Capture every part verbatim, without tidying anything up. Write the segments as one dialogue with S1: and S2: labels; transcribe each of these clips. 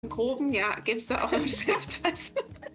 S1: Groben, ja, gibt es da auch im Geschäft was.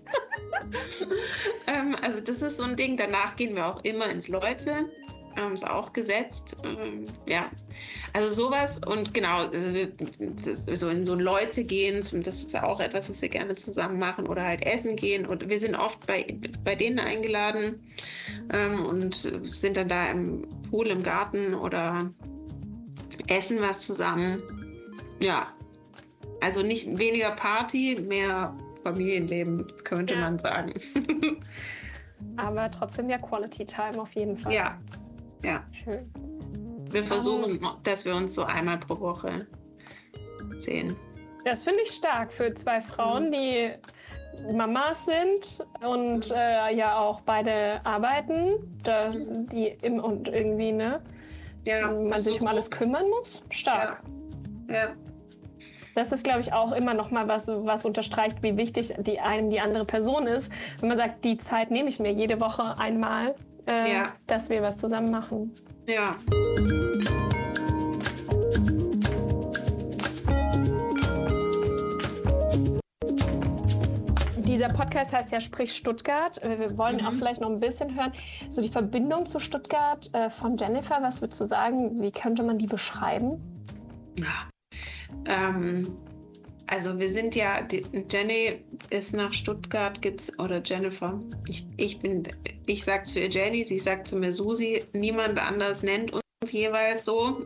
S1: ähm, also das ist so ein Ding. Danach gehen wir auch immer ins Leute. Ähm, ist auch gesetzt. Ähm, ja, also sowas. Und genau, also wir, so in so ein Leute gehen, das ist auch etwas, was wir gerne zusammen machen. Oder halt essen gehen. Und wir sind oft bei, bei denen eingeladen ähm, und sind dann da im Pool, im Garten oder essen was zusammen. Ja. Also nicht weniger Party, mehr Familienleben, könnte ja. man sagen.
S2: Aber trotzdem ja Quality Time auf jeden Fall.
S1: Ja, ja.
S2: Schön.
S1: Wir versuchen, um, dass wir uns so einmal pro Woche sehen.
S2: Das finde ich stark für zwei Frauen, die Mamas sind und äh, ja auch beide arbeiten, da, die im und irgendwie, ne?
S1: Ja,
S2: man sich so um alles kümmern muss. Stark.
S1: Ja. ja.
S2: Das ist, glaube ich, auch immer noch mal was, was unterstreicht, wie wichtig die einem die andere Person ist. Wenn man sagt, die Zeit nehme ich mir jede Woche einmal, äh, ja. dass wir was zusammen machen.
S1: Ja.
S2: Dieser Podcast heißt ja Sprich Stuttgart. Wir wollen mhm. auch vielleicht noch ein bisschen hören, so die Verbindung zu Stuttgart äh, von Jennifer. Was würdest du sagen? Wie könnte man die beschreiben?
S1: Ja. Ähm, also wir sind ja, die, Jenny ist nach Stuttgart gez- oder Jennifer. Ich, ich bin, ich sag zu ihr Jenny, sie sagt zu mir Susi. Niemand anders nennt uns jeweils so.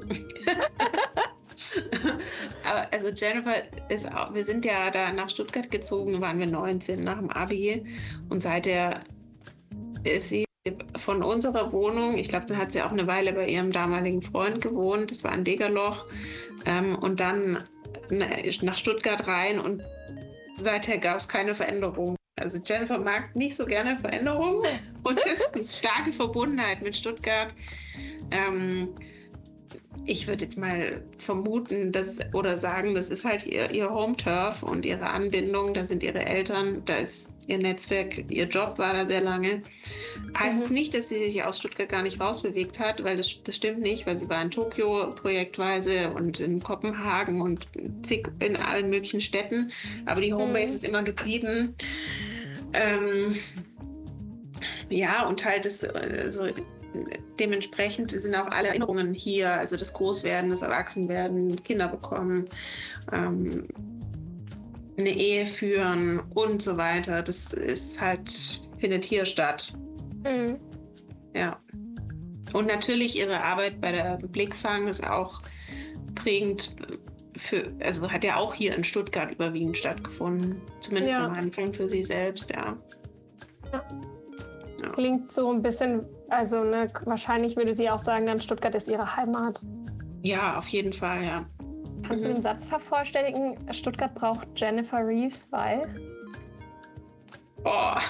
S1: Aber also Jennifer ist auch, wir sind ja da nach Stuttgart gezogen, waren wir neunzehn nach dem Abi und seither ist sie von unserer Wohnung, ich glaube, dann hat sie auch eine Weile bei ihrem damaligen Freund gewohnt, das war ein Degerloch, ähm, und dann nach Stuttgart rein und seither gab es keine Veränderung. Also Jennifer mag nicht so gerne Veränderungen und das ist eine starke Verbundenheit mit Stuttgart. Ähm, ich würde jetzt mal vermuten, dass, oder sagen, das ist halt ihr, ihr Home-Turf und ihre Anbindung, da sind ihre Eltern, da ist ihr Netzwerk, ihr Job war da sehr lange. Heißt mhm. es nicht, dass sie sich aus Stuttgart gar nicht rausbewegt hat, weil das, das stimmt nicht, weil sie war in Tokio projektweise und in Kopenhagen und zig in allen möglichen Städten, aber die Homebase mhm. ist immer geblieben. Ähm, ja, und halt das, also dementsprechend sind auch alle Erinnerungen hier, also das Großwerden, das Erwachsenwerden, Kinder bekommen, ähm, eine Ehe führen und so weiter. Das ist halt, findet hier statt. Mhm. Ja. Und natürlich ihre Arbeit bei der Blickfang ist auch prägend für, also hat ja auch hier in Stuttgart überwiegend stattgefunden. Zumindest ja. am Anfang für sie selbst, ja.
S2: ja. ja. Klingt so ein bisschen, also ne, wahrscheinlich würde sie auch sagen, dann Stuttgart ist ihre Heimat.
S1: Ja, auf jeden Fall, ja.
S2: Kannst mhm. du den Satz vervollständigen? Stuttgart braucht Jennifer Reeves, weil?
S1: Oh.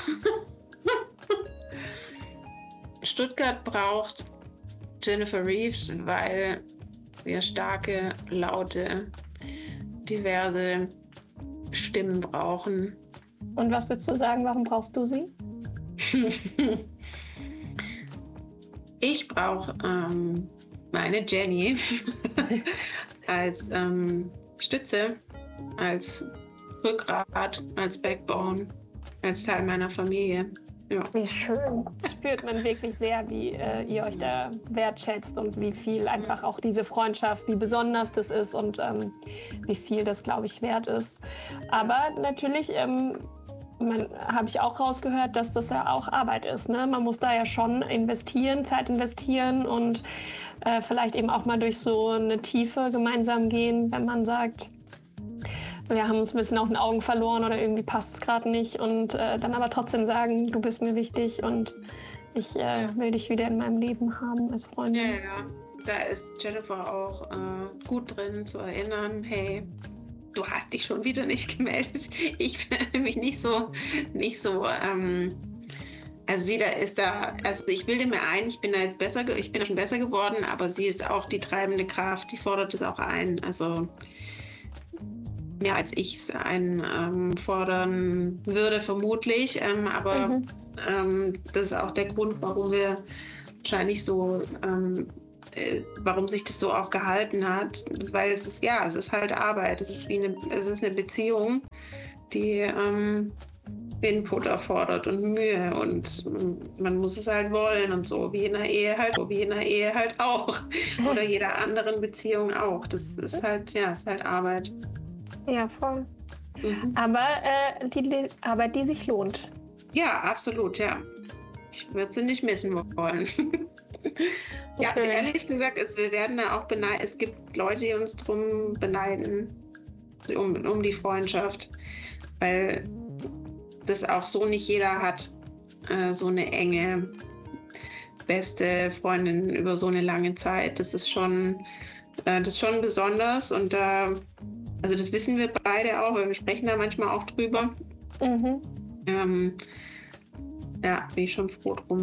S1: Stuttgart braucht Jennifer Reeves, weil wir starke, laute, diverse Stimmen brauchen.
S2: Und was würdest du sagen, warum brauchst du sie?
S1: Ich brauche ähm, meine Jenny als ähm, Stütze, als Rückgrat, als Backbone, als Teil meiner Familie. Ja.
S2: Wie schön. Spürt man wirklich sehr, wie äh, ihr euch da wertschätzt und wie viel einfach auch diese Freundschaft, wie besonders das ist und ähm, wie viel das, glaube ich, wert ist. Aber natürlich ähm, habe ich auch rausgehört, dass das ja auch Arbeit ist. Ne? Man muss da ja schon investieren, Zeit investieren und äh, vielleicht eben auch mal durch so eine Tiefe gemeinsam gehen, wenn man sagt, wir haben uns ein bisschen aus den Augen verloren oder irgendwie passt es gerade nicht und äh, dann aber trotzdem sagen, du bist mir wichtig und ich äh, will dich wieder in meinem Leben haben als Freundin.
S1: Ja, ja, da ist Jennifer auch äh, gut drin zu erinnern, hey, du hast dich schon wieder nicht gemeldet. Ich fühle mich nicht so, nicht so, ähm, also sie da ist da, also ich bilde mir ein, ich bin da jetzt besser, ich bin da schon besser geworden, aber sie ist auch die treibende Kraft, die fordert es auch ein, also mehr als ich es einfordern würde, vermutlich. Ähm, aber mhm. ähm, das ist auch der Grund, warum wir wahrscheinlich so ähm, äh, warum sich das so auch gehalten hat. Weil es ist, ja, es ist halt Arbeit. Es ist wie eine, es ist eine Beziehung, die ähm, Input erfordert und Mühe und man muss es halt wollen und so, wie in einer Ehe halt, wie in einer Ehe halt auch. Oder jeder anderen Beziehung auch. Das ist halt, ja, ist halt Arbeit.
S2: Ja, voll. Mhm. Aber äh, die, die Arbeit, die sich lohnt.
S1: Ja, absolut, ja. Ich würde sie nicht missen wollen. Ja, okay. Ehrlich gesagt, es, wir werden da auch beneiden. Es gibt Leute, die uns drum beneiden, um, um die Freundschaft, weil das auch so nicht jeder hat, äh, so eine enge, beste Freundin über so eine lange Zeit. Das ist schon, äh, das ist schon besonders und äh, also das wissen wir beide auch, weil wir sprechen da manchmal auch drüber. Mhm. Ähm, ja, bin ich schon froh drum.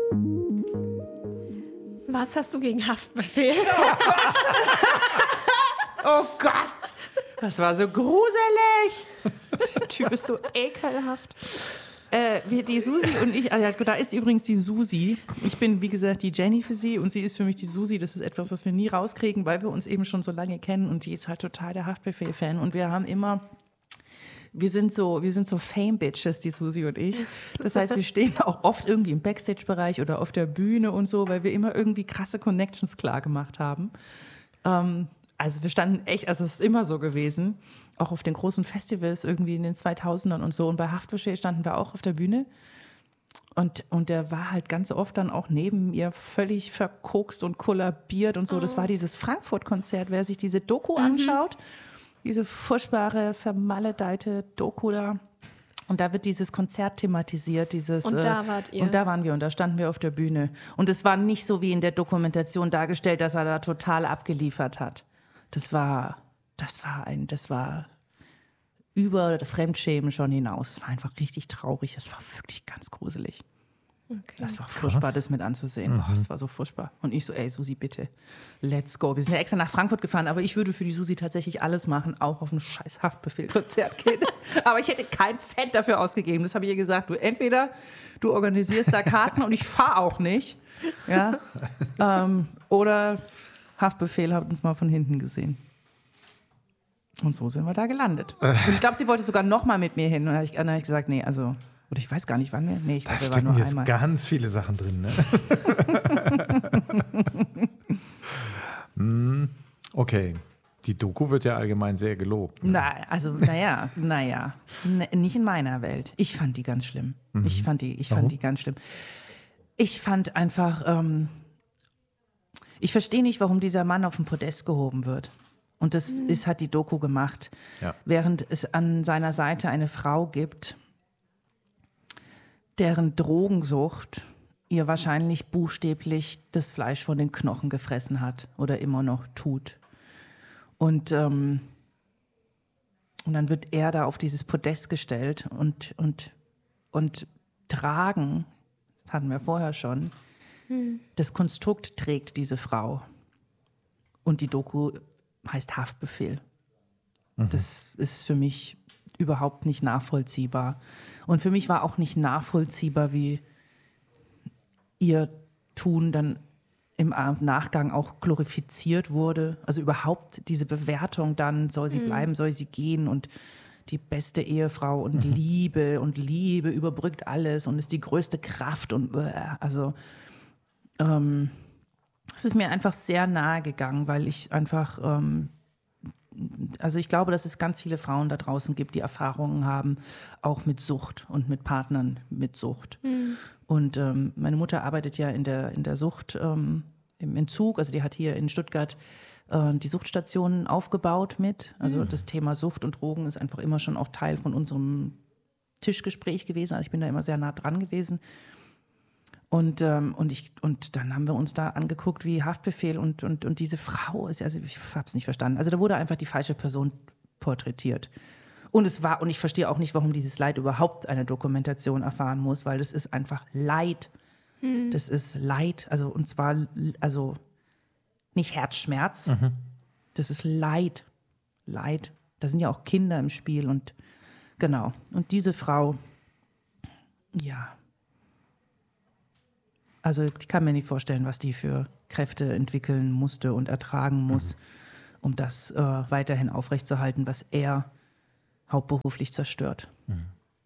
S3: Was hast du gegen Haftbefehl? Oh Gott! Oh Gott! Das war so gruselig! Der Typ ist so ekelhaft. Äh, wir, die Susi und ich, also da ist übrigens die Susi. Ich bin, wie gesagt, die Jenny für sie und sie ist für mich die Susi. Das ist etwas, was wir nie rauskriegen, weil wir uns eben schon so lange kennen und die ist halt total der Haftbefehl-Fan. Und wir haben immer... Wir sind so, wir sind so Fame-Bitches, die Susi und ich. Das heißt, wir stehen auch oft irgendwie im Backstage-Bereich oder auf der Bühne und so, weil wir immer irgendwie krasse Connections klar gemacht haben. Ähm, also wir standen echt, also es ist immer so gewesen, auch auf den großen Festivals irgendwie in den zweitausendern und so. Und bei Haftbefehl standen wir auch auf der Bühne. Und, und der war halt ganz oft dann auch neben ihr völlig verkokst und kollabiert und so. Das war dieses Frankfurt-Konzert, wer sich diese Doku mhm. anschaut. Diese furchtbare, vermaledeite Doku da. Und da wird dieses Konzert thematisiert. Dieses,
S2: und da wart ihr.
S3: Und da waren wir und da standen wir auf der Bühne. Und es war nicht so wie in der Dokumentation dargestellt, dass er da total abgeliefert hat. Das war, das war ein, das war über Fremdschämen schon hinaus. Es war einfach richtig traurig. Es war wirklich ganz gruselig. Okay. Das war furchtbar, das mit anzusehen. Mhm. Oh, das war so furchtbar. Und ich so, ey, Susi, bitte, let's go. Wir sind ja extra nach Frankfurt gefahren, aber ich würde für die Susi tatsächlich alles machen, auch auf ein scheiß Haftbefehl-Konzert gehen. Aber ich hätte keinen Cent dafür ausgegeben. Das habe ich ihr gesagt. Du, entweder du organisierst da Karten und ich fahre auch nicht. Ja? ähm, oder Haftbefehl hat uns mal von hinten gesehen. Und so sind wir da gelandet. Und ich glaube, sie wollte sogar noch mal mit mir hin. Und dann habe ich, hab ich gesagt, nee, also... Oder ich weiß gar nicht, wann wir... Nee, ich
S4: da
S3: glaube, wir
S4: stecken
S3: waren nur
S4: jetzt
S3: einmal.
S4: Ganz viele Sachen drin, ne? Okay. Die Doku wird ja allgemein sehr gelobt. Ne?
S3: Na, also, naja, naja. N- nicht in meiner Welt. Ich fand die ganz schlimm. Mhm. Ich fand die, ich fand die ganz schlimm. Ich fand einfach... Ähm, ich verstehe nicht, warum dieser Mann auf den Podest gehoben wird. Und das mhm. ist, hat die Doku gemacht. Ja. Während es an seiner Seite eine Frau gibt... deren Drogensucht ihr wahrscheinlich buchstäblich das Fleisch von den Knochen gefressen hat oder immer noch tut. Und, ähm, und dann wird er da auf dieses Podest gestellt und, und, und tragen, das hatten wir vorher schon, hm. das Konstrukt trägt diese Frau. Und die Doku heißt Haftbefehl. Mhm. Das ist für mich überhaupt nicht nachvollziehbar. Und für mich war auch nicht nachvollziehbar, wie ihr Tun dann im Nachgang auch glorifiziert wurde. Also überhaupt diese Bewertung dann, soll sie mhm. bleiben, soll sie gehen und die beste Ehefrau und mhm. Liebe und Liebe überbrückt alles und ist die größte Kraft und also ähm, es ist mir einfach sehr nahe gegangen, weil ich einfach ähm, also ich glaube, dass es ganz viele Frauen da draußen gibt, die Erfahrungen haben, auch mit Sucht und mit Partnern mit Sucht. Mhm. Und ähm, meine Mutter arbeitet ja in der, in der Sucht, ähm, im Entzug. Also die hat hier in Stuttgart äh, die Suchtstationen aufgebaut mit. Also mhm. das Thema Sucht und Drogen ist einfach immer schon auch Teil von unserem Tischgespräch gewesen. Also ich bin da immer sehr nah dran gewesen. Und, ähm, und, ich, und dann haben wir uns da angeguckt, wie Haftbefehl und, und, und diese Frau ist, also ich habe es nicht verstanden. Also da wurde einfach die falsche Person porträtiert. Und es war, und ich verstehe auch nicht, warum dieses Leid überhaupt eine Dokumentation erfahren muss, weil das ist einfach Leid. Mhm. Das ist Leid, also und zwar, also nicht Herzschmerz, mhm. das ist Leid. Leid. Da sind ja auch Kinder im Spiel und genau. Und diese Frau, ja. Also ich kann mir nicht vorstellen, was die für Kräfte entwickeln musste und ertragen muss, mhm. um das äh, weiterhin aufrechtzuerhalten, was er hauptberuflich zerstört. Mhm.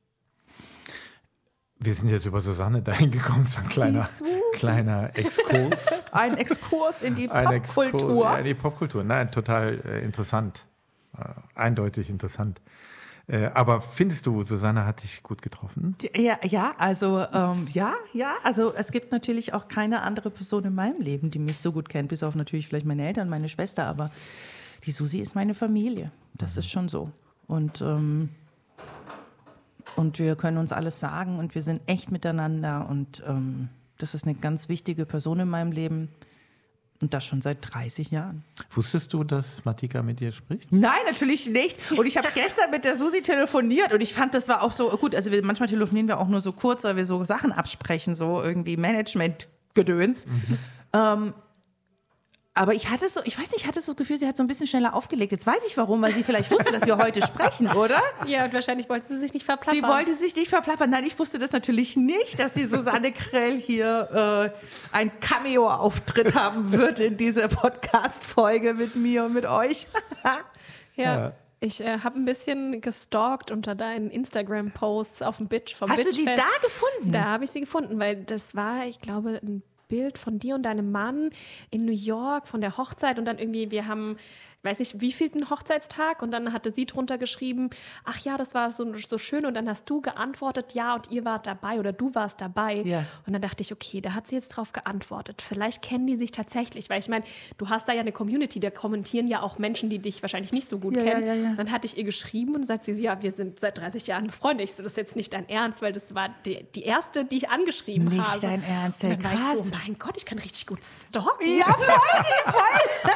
S4: Wir sind jetzt über Susanne dahin gekommen, so ein kleiner, kleiner Exkurs.
S3: Ein Exkurs in die Popkultur.
S4: Ja, in die Popkultur. Nein, total äh, interessant. Äh, eindeutig interessant. Äh, aber findest du, Susanne hat dich gut getroffen?
S3: Ja, ja, also ähm, ja, ja. Also es gibt natürlich auch keine andere Person in meinem Leben, die mich so gut kennt, bis auf natürlich vielleicht meine Eltern, meine Schwester. Aber die Susi ist meine Familie. Das mhm. ist schon so. Und ähm, Und wir können uns alles sagen und wir sind echt miteinander. Und ähm, das ist eine ganz wichtige Person in meinem Leben. Und das schon seit dreißig Jahren.
S4: Wusstest du, dass Martika mit dir spricht?
S3: Nein, natürlich nicht. Und ich habe gestern mit der Susi telefoniert und ich fand, das war auch so gut. Also wir, manchmal telefonieren wir auch nur so kurz, weil wir so Sachen absprechen, so irgendwie Management-Gedöns. Mhm. Ähm, Aber ich hatte so, ich weiß nicht, ich hatte so das Gefühl, sie hat so ein bisschen schneller aufgelegt. Jetzt weiß ich warum, weil sie vielleicht wusste, dass wir heute sprechen, oder?
S2: Ja, und wahrscheinlich wollte sie sich nicht verplappern.
S3: Sie wollte sich nicht verplappern. Nein, ich wusste das natürlich nicht, dass die Susanne Krell hier äh, ein Cameo-Auftritt haben wird in dieser Podcast-Folge mit mir und mit euch.
S2: ja. ja. Ich äh, habe ein bisschen gestalkt unter deinen Instagram-Posts auf dem Bitch vom
S3: Hast
S2: Bitchfest.
S3: du die da gefunden?
S2: Da habe ich sie gefunden, weil das war, ich glaube, ein Bild von dir und deinem Mann in New York von der Hochzeit und dann irgendwie, wir haben, weiß nicht, wievielten Hochzeitstag und dann hatte sie drunter geschrieben, ach ja, das war so, so schön und dann hast du geantwortet, ja und ihr wart dabei oder du warst dabei
S3: ja.
S2: Und dann dachte ich, okay, da hat sie jetzt drauf geantwortet, vielleicht kennen die sich tatsächlich, weil ich meine, du hast da ja eine Community, da kommentieren ja auch Menschen, die dich wahrscheinlich nicht so gut
S3: ja,
S2: kennen.
S3: Ja, ja, ja.
S2: Dann hatte ich ihr geschrieben und sagt sie, ja, wir sind seit dreißig Jahren Freunde. Ich so, das ist jetzt nicht dein Ernst, weil das war die, die erste, die ich angeschrieben
S3: nicht
S2: habe.
S3: Nicht dein Ernst,
S2: und dann
S3: krass.
S2: war ich so, mein Gott, ich kann richtig gut stalken.
S3: Ja, voll, voll.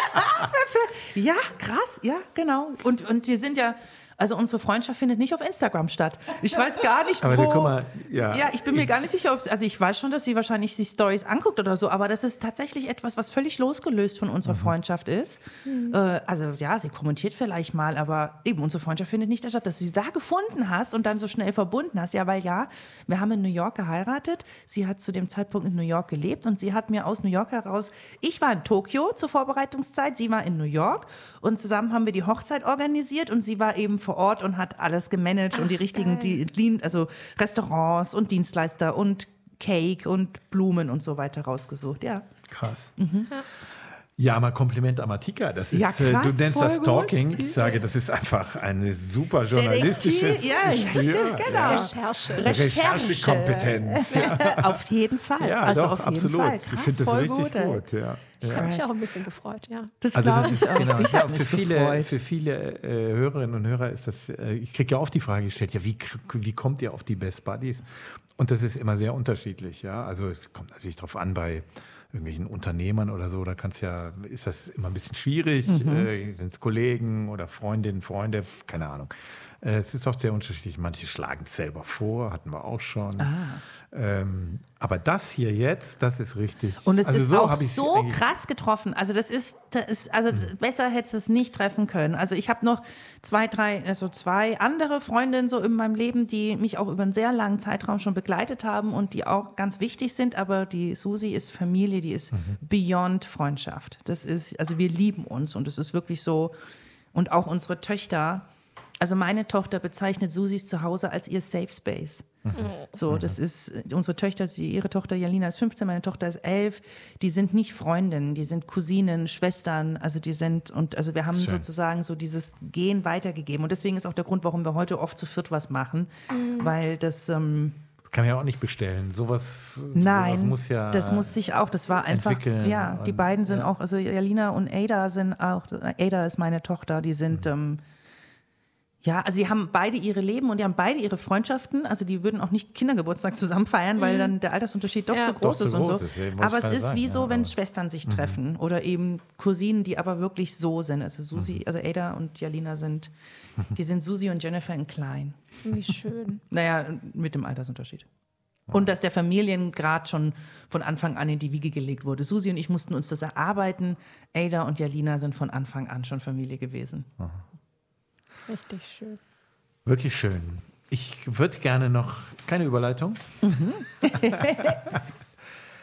S3: Ja, krass, ja, genau. Und, und wir sind ja, also unsere Freundschaft findet nicht auf Instagram statt. Ich weiß gar nicht,
S4: aber
S3: wo.
S4: guck mal, ja.
S3: ja, ich bin mir gar nicht sicher, ob, also ich weiß schon, dass sie wahrscheinlich sich Stories anguckt oder so, aber das ist tatsächlich etwas, was völlig losgelöst von unserer mhm. Freundschaft ist. Mhm. Äh, also ja, sie kommentiert vielleicht mal, aber eben unsere Freundschaft findet nicht statt, dass du sie da gefunden hast und dann so schnell verbunden hast. Ja, weil ja, wir haben in New York geheiratet. Sie hat zu dem Zeitpunkt in New York gelebt und sie hat mir aus New York heraus, ich war in Tokio zur Vorbereitungszeit, sie war in New York und zusammen haben wir die Hochzeit organisiert und sie war eben vor Ort und hat alles gemanagt Ach, und die richtigen, die, also Restaurants und Dienstleister und Cake und Blumen und so weiter rausgesucht, ja.
S4: Krass.
S3: Mhm.
S2: Ja.
S4: Ja, mal Kompliment an Martika. Das ist,
S3: ja, krass,
S4: du nennst das Stalking.
S3: Gut.
S4: Ich sage, das ist einfach eine super journalistische
S3: ja, ja, stimmt, genau.
S2: Ja. Recherche.
S4: Recherchekompetenz. Ja.
S3: Auf jeden Fall.
S4: Ja,
S3: also
S4: doch,
S3: auf jeden
S4: absolut.
S3: Fall. Krass,
S4: ich finde das richtig
S3: gut.
S4: gut. Ja.
S2: Ich
S4: ja.
S2: habe mich auch ein bisschen gefreut, ja.
S3: Das
S4: also das ist
S3: auch.
S4: genau.
S3: Ich
S4: Ja,
S3: mich
S4: für viele,
S3: gefreut.
S4: für viele äh, Hörerinnen und Hörer ist das. Äh, ich kriege ja oft die Frage gestellt: Ja, wie wie kommt ihr auf die Best Buddies? Und das ist immer sehr unterschiedlich. Ja, also es kommt natürlich darauf an bei irgendwelchen Unternehmern oder so, da kann's ja, ist das immer ein bisschen schwierig. Mhm. Äh, sind es Kollegen oder Freundinnen, Freunde, keine Ahnung. Äh, es ist oft sehr unterschiedlich. Manche schlagen es selber vor, hatten wir auch schon.
S3: Ah.
S4: Ähm, aber das hier jetzt, das ist richtig.
S3: Und es
S4: also
S3: ist
S4: so
S3: auch so krass getroffen. Also das ist, das ist also mhm. besser hättest du es nicht treffen können. Also ich habe noch zwei, drei, also zwei andere Freundinnen so in meinem Leben, die mich auch über einen sehr langen Zeitraum schon begleitet haben und die auch ganz wichtig sind. Aber die Susi ist Familie, die ist mhm. beyond Freundschaft. Das ist, also wir lieben uns und es ist wirklich so. Und auch unsere Töchter. Also meine Tochter bezeichnet Susis Zuhause als ihr Safe Space. Mhm. So, das ist unsere Töchter, sie, ihre Tochter Jalina ist fünfzehn, meine Tochter ist elf. Die sind nicht Freundinnen, die sind Cousinen, Schwestern. Also die sind und also wir haben Schön. sozusagen so dieses Gen weitergegeben. Und deswegen ist auch der Grund, warum wir heute oft zu viert was machen, mhm. weil das ähm,
S4: kann man ja auch nicht bestellen. Sowas,
S3: Nein,
S4: sowas muss ja
S3: das muss sich auch. Das war einfach. Ja, die beiden sind ja. auch. Also Jalina und Ada sind auch. Ada ist meine Tochter. Die sind. Mhm. Ähm, Ja, also sie haben beide ihre Leben und die haben beide ihre Freundschaften. Also die würden auch nicht Kindergeburtstag zusammen feiern, weil dann der Altersunterschied doch
S2: ja.
S3: zu groß
S4: doch
S3: ist
S4: so
S3: und
S4: groß
S3: so.
S4: Ist, ey,
S3: aber es ist
S4: sagen,
S3: wie so,
S4: ja,
S3: wenn
S4: aber.
S3: Schwestern sich
S4: mhm.
S3: treffen oder eben Cousinen, die aber wirklich so sind. Also Susi, mhm. also Ada und Jalina sind, die sind Susi und Jennifer in klein.
S2: Wie schön.
S3: Naja, mit dem Altersunterschied. Und dass der Familiengrad schon von Anfang an in die Wiege gelegt wurde. Susi und ich mussten uns das erarbeiten. Ada und Jalina sind von Anfang an schon Familie gewesen.
S4: Mhm.
S2: Richtig schön.
S4: Wirklich schön. Ich würde gerne noch, keine Überleitung, mhm.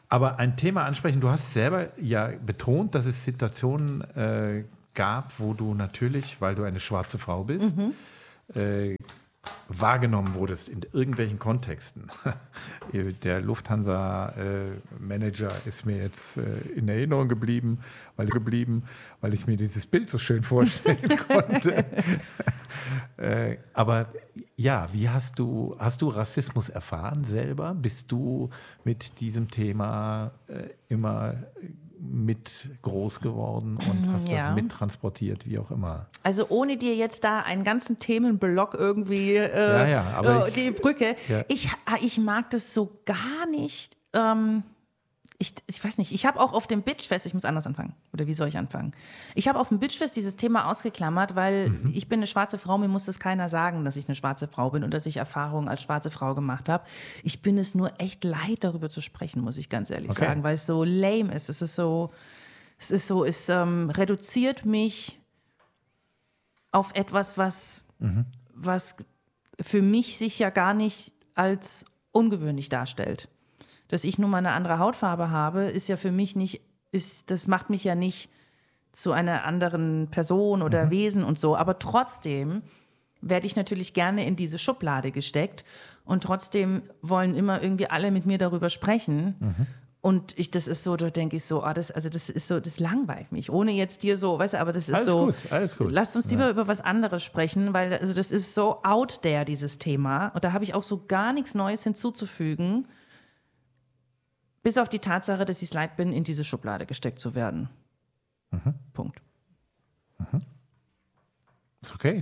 S4: Aber ein Thema ansprechen, du hast selber ja betont, dass es Situationen äh, gab, wo du natürlich, weil du eine schwarze Frau bist, mhm. äh, wahrgenommen wurdest in irgendwelchen Kontexten. Der Lufthansa-Manager äh, ist mir jetzt äh, in Erinnerung geblieben, weil geblieben, weil ich mir dieses Bild so schön vorstellen konnte. äh, aber ja, wie hast du, hast du Rassismus erfahren selber? Bist du mit diesem Thema äh, immer mit groß geworden und hast
S3: ja.
S4: das mittransportiert, wie auch immer?
S3: Also ohne dir jetzt da einen ganzen Themenblock irgendwie äh,
S4: ja, ja, aber
S3: äh,
S4: ich,
S3: die Brücke.
S4: Ja.
S3: Ich, ich mag das so gar nicht. Ähm, ich, ich weiß nicht, ich habe auch auf dem Bitchfest, ich muss anders anfangen, oder wie soll ich anfangen? Ich habe auf dem Bitchfest dieses Thema ausgeklammert, weil mhm. ich bin eine schwarze Frau, mir muss das keiner sagen, dass ich eine schwarze Frau bin und dass ich Erfahrungen als schwarze Frau gemacht habe. Ich bin es nur echt leid, darüber zu sprechen, muss ich ganz ehrlich okay. sagen, weil es so lame ist. Es ist so, es ist so, es ähm, reduziert mich auf etwas, was, mhm. was für mich sich ja gar nicht als ungewöhnlich darstellt. Dass ich nun mal eine andere Hautfarbe habe, ist ja für mich nicht, ist, das macht mich ja nicht zu einer anderen Person oder mhm. Wesen und so. Aber trotzdem werde ich natürlich gerne in diese Schublade gesteckt und trotzdem wollen immer irgendwie alle mit mir darüber sprechen. Mhm. Und ich, das ist so, da denke ich so, ah, das, also das ist so, das langweilt mich. Ohne jetzt dir so, weißt du, aber das ist
S4: alles
S3: so.
S4: Gut, alles gut.
S3: Lasst uns lieber ja. über was anderes sprechen, weil also das ist so out there, dieses Thema. Und da habe ich auch so gar nichts Neues hinzuzufügen. Bis auf die Tatsache, dass ich es leid bin, in diese Schublade gesteckt zu werden. Mhm. Punkt.
S4: Mhm. Ist okay.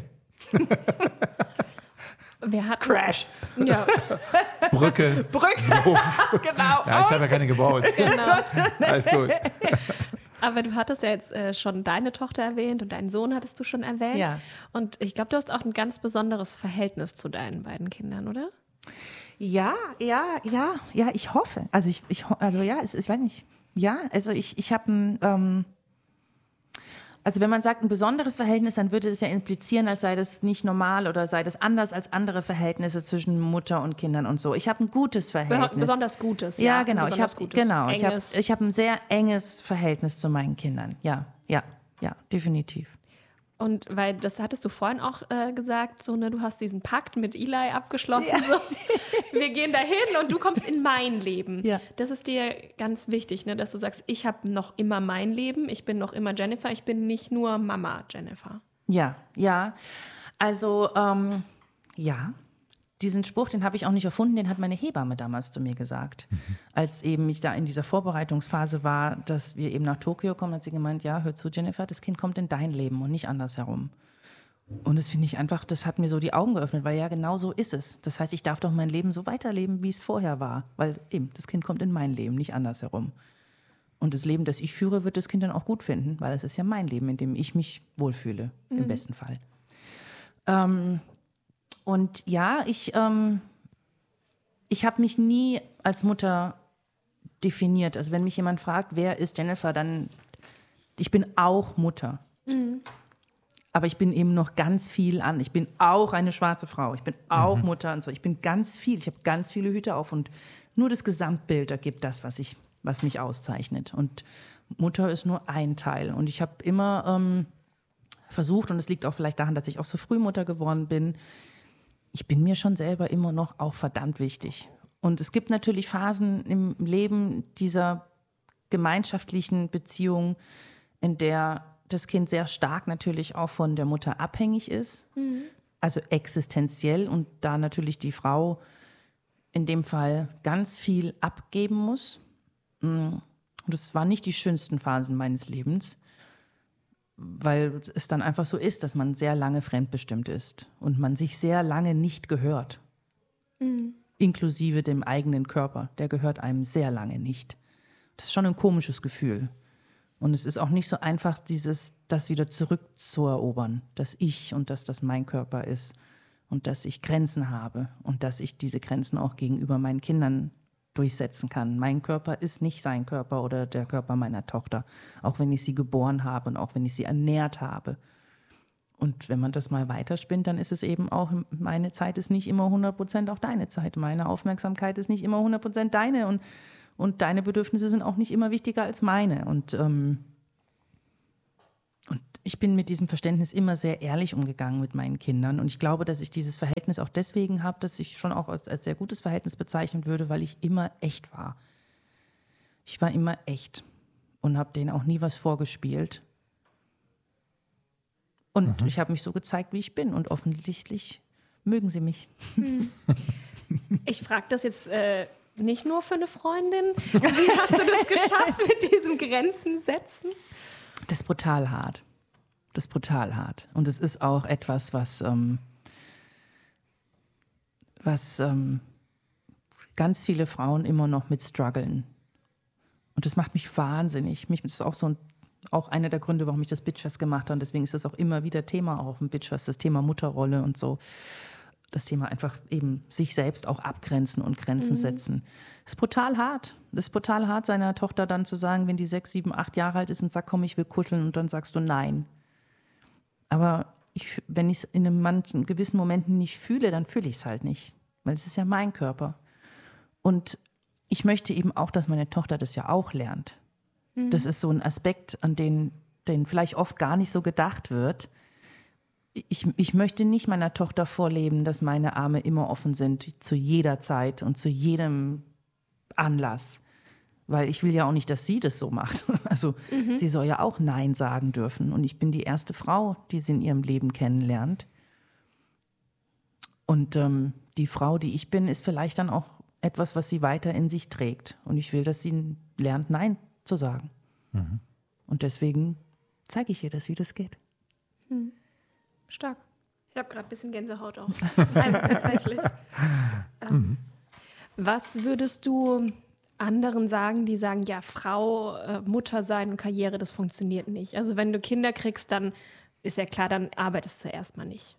S2: Wir hatten
S3: Crash.
S2: Ja.
S4: Brücke.
S3: Brücke. Genau.
S4: Ja, ich habe ja keine gebaut.
S2: Genau.
S4: Alles gut.
S2: Aber du hattest ja jetzt äh, schon deine Tochter erwähnt und deinen Sohn hattest du schon erwähnt.
S3: Ja.
S2: Und ich glaube, du hast auch ein ganz besonderes Verhältnis zu deinen beiden Kindern, oder?
S3: Ja, ja, ja, ja, ich hoffe. Also ich, ich also ja, es, ich weiß nicht. Ja, also ich, ich habe ein, ähm, also wenn man sagt ein besonderes Verhältnis, dann würde das ja implizieren, als sei das nicht normal oder sei das anders als andere Verhältnisse zwischen Mutter und Kindern und so. Ich habe ein gutes Verhältnis.
S2: Besonders gutes,
S3: ja.
S2: Ja,
S3: genau. Ich habe genau, ich habe ich habe ein sehr enges Verhältnis zu meinen Kindern. Ja, ja, ja, definitiv.
S2: Und weil, das hattest du vorhin auch äh, gesagt, so, ne, du hast diesen Pakt mit Eli abgeschlossen.
S3: Ja.
S2: So. Wir gehen dahin und du kommst in mein Leben.
S3: Ja.
S2: Das ist dir ganz wichtig, ne, dass du sagst, ich habe noch immer mein Leben, ich bin noch immer Jennifer, ich bin nicht nur Mama Jennifer.
S3: Ja, ja. Also, ähm, ja. Diesen Spruch, den habe ich auch nicht erfunden, den hat meine Hebamme damals zu mir gesagt. Mhm. Als eben ich da in dieser Vorbereitungsphase war, dass wir eben nach Tokio kommen, hat sie gemeint, ja, hör zu, Jennifer, das Kind kommt in dein Leben und nicht andersherum. Und das finde ich einfach, das hat mir so die Augen geöffnet, weil ja, genau so ist es. Das heißt, ich darf doch mein Leben so weiterleben, wie es vorher war, weil eben, das Kind kommt in mein Leben, nicht andersherum. Und das Leben, das ich führe, wird das Kind dann auch gut finden, weil es ist ja mein Leben, in dem ich mich wohlfühle, mhm. im besten Fall. Ähm, Und ja, ich, ähm, ich habe mich nie als Mutter definiert. Also wenn mich jemand fragt, wer ist Jennifer, dann, ich bin auch Mutter. Mhm. Aber ich bin eben noch ganz viel an. Ich bin auch eine schwarze Frau. Ich bin auch mhm. Mutter und so. Ich bin ganz viel. Ich habe ganz viele Hüte auf und nur das Gesamtbild ergibt das, was, ich, was mich auszeichnet. Und Mutter ist nur ein Teil. Und ich habe immer ähm, versucht, und es liegt auch vielleicht daran, dass ich auch so früh Mutter geworden bin, ich bin mir schon selber immer noch auch verdammt wichtig. Und es gibt natürlich Phasen im Leben dieser gemeinschaftlichen Beziehung, in der das Kind sehr stark natürlich auch von der Mutter abhängig ist, mhm. also existenziell, und da natürlich die Frau in dem Fall ganz viel abgeben muss. Und das waren nicht die schönsten Phasen meines Lebens, weil es dann einfach so ist, dass man sehr lange fremdbestimmt ist und man sich sehr lange nicht gehört, mhm. inklusive dem eigenen Körper. Der gehört einem sehr lange nicht. Das ist schon ein komisches Gefühl. Und es ist auch nicht so einfach, dieses, das wieder zurückzuerobern, dass ich und dass das mein Körper ist und dass ich Grenzen habe und dass ich diese Grenzen auch gegenüber meinen Kindern durchsetzen kann. Mein Körper ist nicht sein Körper oder der Körper meiner Tochter, auch wenn ich sie geboren habe und auch wenn ich sie ernährt habe. Und wenn man das mal weiterspinnt, dann ist es eben auch, meine Zeit ist nicht immer hundert Prozent auch deine Zeit. Meine Aufmerksamkeit ist nicht immer hundert Prozent deine. Und, Und deine Bedürfnisse sind auch nicht immer wichtiger als meine. Und, ähm, und ich bin mit diesem Verständnis immer sehr ehrlich umgegangen mit meinen Kindern. Und ich glaube, dass ich dieses Verhältnis auch deswegen habe, dass ich schon auch als, als sehr gutes Verhältnis bezeichnen würde, weil ich immer echt war. Ich war immer echt und habe denen auch nie was vorgespielt. Und mhm. ich habe mich so gezeigt, wie ich bin. Und offensichtlich mögen sie mich.
S2: Hm. Ich frage das jetzt äh, nicht nur für eine Freundin. Wie hast du das geschafft mit diesem Grenzen setzen?
S3: Das ist brutal hart. Das ist brutal hart. Und es ist auch etwas, was, ähm, was ähm, ganz viele Frauen immer noch mit strugglen. Und das macht mich wahnsinnig. Mich, das ist auch so ein, auch einer der Gründe, warum ich das Bitchfest gemacht habe. Und deswegen ist das auch immer wieder Thema auch auf dem Bitchfest, das Thema Mutterrolle und so. Das Thema einfach eben sich selbst auch abgrenzen und Grenzen mhm. setzen. Das ist brutal hart. Das ist brutal hart, seiner Tochter dann zu sagen, wenn die sechs, sieben, acht Jahre alt ist und sagt, komm, ich will kuscheln, und dann sagst du nein. Aber ich, wenn ich es in manchen gewissen Momenten nicht fühle, dann fühle ich es halt nicht. Weil es ist ja mein Körper. Und ich möchte eben auch, dass meine Tochter das ja auch lernt. Mhm. Das ist so ein Aspekt, an den, den vielleicht oft gar nicht so gedacht wird. Ich, ich möchte nicht meiner Tochter vorleben, dass meine Arme immer offen sind, zu jeder Zeit und zu jedem Anlass. Weil ich will ja auch nicht, dass sie das so macht. Also mhm. sie soll ja auch Nein sagen dürfen. Und ich bin die erste Frau, die sie in ihrem Leben kennenlernt. Und ähm, die Frau, die ich bin, ist vielleicht dann auch etwas, was sie weiter in sich trägt. Und ich will, dass sie lernt, Nein zu sagen. Mhm. Und deswegen zeige ich ihr das, wie das geht.
S2: Mhm. Stark. Ich habe gerade ein bisschen Gänsehaut auch. Also tatsächlich. ähm, mhm. Was würdest du anderen sagen, die sagen, ja, Frau, äh, Mutter sein und Karriere, das funktioniert nicht? Also wenn du Kinder kriegst, dann ist ja klar, dann arbeitest du erstmal nicht.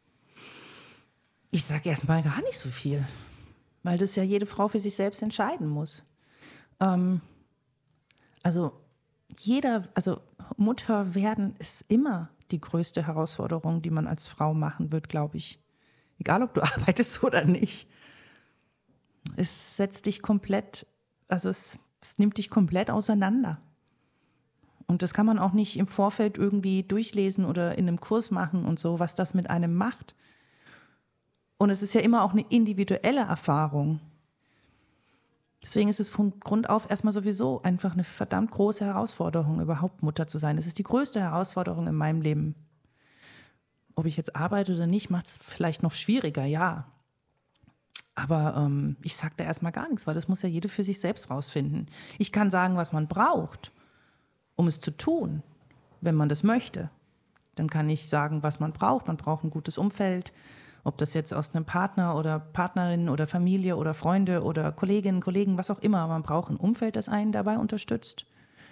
S3: Ich sage erstmal gar nicht so viel, weil das ja jede Frau für sich selbst entscheiden muss. Ähm, also jeder, also Mutter werden ist immer die größte Herausforderung, die man als Frau machen wird, glaube ich. Egal, ob du arbeitest oder nicht. Es setzt dich komplett, also es, es nimmt dich komplett auseinander. Und das kann man auch nicht im Vorfeld irgendwie durchlesen oder in einem Kurs machen und so, was das mit einem macht. Und es ist ja immer auch eine individuelle Erfahrung. Deswegen ist es von Grund auf erstmal sowieso einfach eine verdammt große Herausforderung, überhaupt Mutter zu sein. Das ist die größte Herausforderung in meinem Leben. Ob ich jetzt arbeite oder nicht, macht es vielleicht noch schwieriger, ja. Aber ähm, ich sage da erstmal gar nichts, weil das muss ja jede für sich selbst rausfinden. Ich kann sagen, was man braucht, um es zu tun, wenn man das möchte. Dann kann ich sagen, was man braucht. Man braucht ein gutes Umfeld, ob das jetzt aus einem Partner oder Partnerin oder Familie oder Freunde oder Kolleginnen, Kollegen, was auch immer. Man braucht ein Umfeld, das einen dabei unterstützt.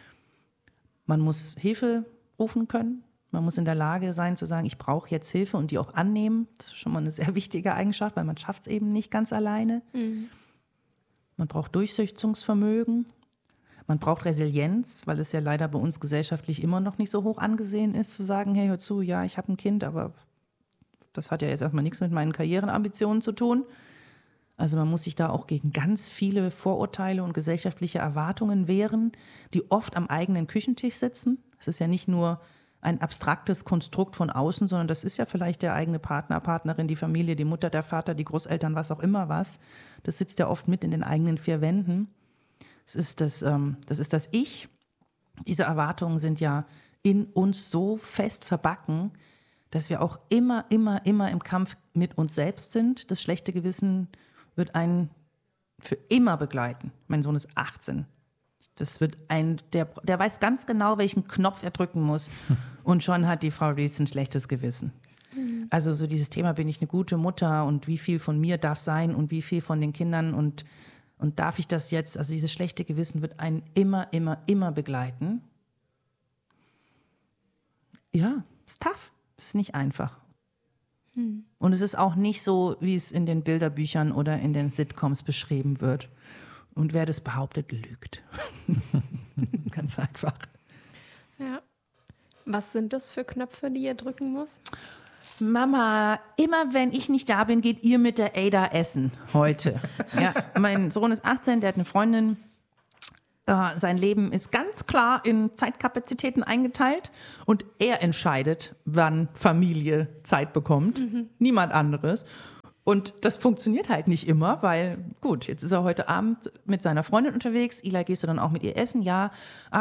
S3: Man muss Hilfe rufen können. Man muss in der Lage sein zu sagen, ich brauche jetzt Hilfe und die auch annehmen. Das ist schon mal eine sehr wichtige Eigenschaft, weil man schafft es eben nicht ganz alleine. Mhm. Man braucht Durchsetzungsvermögen. Man braucht Resilienz, weil es ja leider bei uns gesellschaftlich immer noch nicht so hoch angesehen ist, zu sagen, hey, hör zu, ja, ich habe ein Kind, aber das hat ja jetzt erstmal nichts mit meinen Karrierenambitionen zu tun. Also man muss sich da auch gegen ganz viele Vorurteile und gesellschaftliche Erwartungen wehren, die oft am eigenen Küchentisch sitzen. Es ist ja nicht nur ein abstraktes Konstrukt von außen, sondern das ist ja vielleicht der eigene Partner, Partnerin, die Familie, die Mutter, der Vater, die Großeltern, was auch immer was. Das sitzt ja oft mit in den eigenen vier Wänden. Es ist das, ähm, das ist das Ich. Diese Erwartungen sind ja in uns so fest verbacken, dass wir auch immer, immer, immer im Kampf mit uns selbst sind. Das schlechte Gewissen wird einen für immer begleiten. Mein Sohn ist achtzehn. Das wird ein, der, der weiß ganz genau, welchen Knopf er drücken muss. Und schon hat die Frau Ries ein schlechtes Gewissen. Mhm. Also so dieses Thema, bin ich eine gute Mutter und wie viel von mir darf sein und wie viel von den Kindern und, und darf ich das jetzt? Also dieses schlechte Gewissen wird einen immer, immer, immer begleiten. Ja, ist tough. Es ist nicht einfach. Hm. Und es ist auch nicht so, wie es in den Bilderbüchern oder in den Sitcoms beschrieben wird. Und wer das behauptet, lügt. Ganz einfach.
S2: Ja. Was sind das für Knöpfe, die ihr drücken muss?
S3: Mama, immer wenn ich nicht da bin, geht ihr mit der Ada essen heute. Ja, mein Sohn ist achtzehn, der hat eine Freundin Äh, sein Leben ist ganz klar in Zeitkapazitäten eingeteilt und er entscheidet, wann Familie Zeit bekommt. Mhm. Niemand anderes. Und das funktioniert halt nicht immer, weil, gut, jetzt ist er heute Abend mit seiner Freundin unterwegs. Eli, gehst du dann auch mit ihr essen? Ja.